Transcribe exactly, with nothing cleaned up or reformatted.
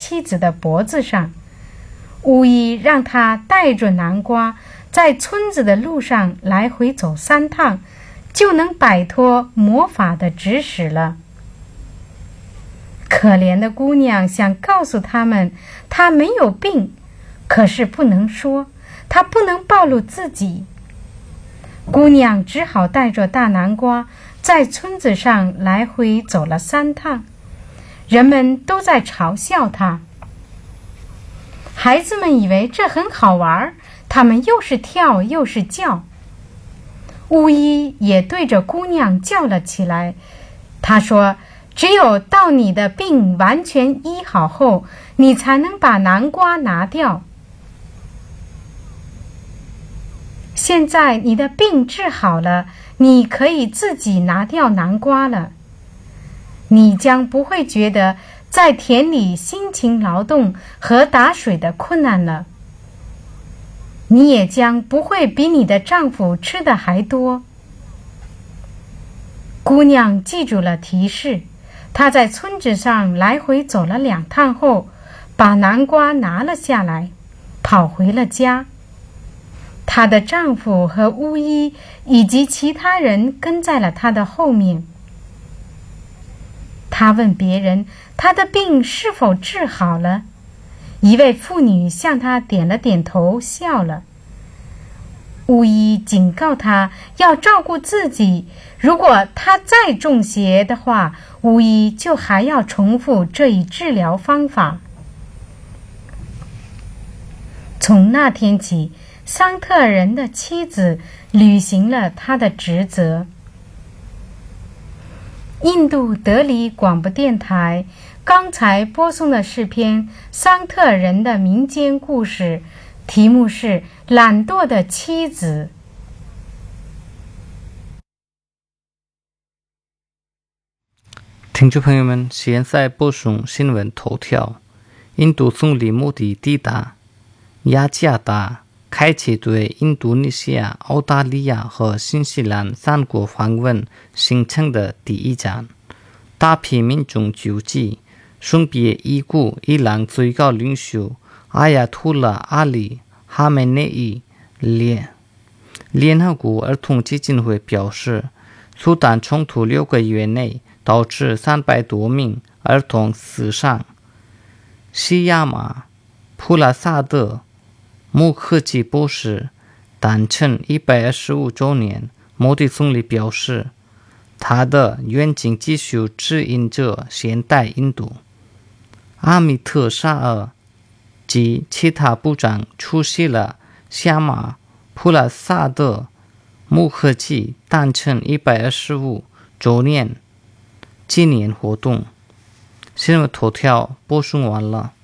妻子的脖子上，巫医让他带着南瓜在村子的路上来回走三趟，就能摆脱魔法的指使了。可怜的姑娘想告诉他们她没有病，可是不能说，她不能暴露自己。姑娘只好带着大南瓜在村子上来回走了三趟，人们都在嘲笑她。孩子们以为这很好玩，他们又是跳又是叫。巫医也对着姑娘叫了起来，他说，只有到你的病完全医好后，你才能把南瓜拿掉。现在你的病治好了，你可以自己拿掉南瓜了。你将不会觉得在田里辛勤劳动和打水的困难了。你也将不会比你的丈夫吃的还多。姑娘记住了提示，她在村子上来回走了两趟后，把南瓜拿了下来，跑回了家。她的丈夫和巫医以及其他人跟在了她的后面。她问别人她的病是否治好了，一位妇女向她点了点头，笑了。巫医警告她要照顾自己，如果她再中邪的话，巫医就还要重复这一治疗方法。从那天起，桑特尔人的妻子履行了她的职责。印度德里广播电台刚才播送的是篇桑特尔人的民间故事，题目是懒惰的妻子。 听众朋友们，现在播送新闻头条。印度总理莫迪抵达雅加达，开启对印度尼西亚、澳大利亚和新西兰三国访问行程的第一站。大批民众聚集，送别已故伊朗最高领袖阿亚图拉阿里哈梅内伊。联联合国儿童基金会表示，苏丹冲突六个月内导致三百多名儿童死伤。西亚马普拉萨德穆赫吉博士诞辰一百二十五周年，莫迪总理表示，他的远景继续指引着现代印度。阿米特沙尔及其他部长出席了西亚马普拉萨德穆赫吉诞辰一百二十五周年纪念活动。新闻头条播送完了。